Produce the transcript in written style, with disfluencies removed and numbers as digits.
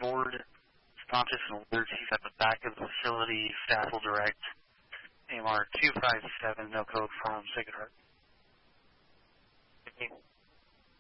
board. Staunches and alerts. He's at the back of the facility. Staff will direct. AMR 257, no code from Sacred Heart.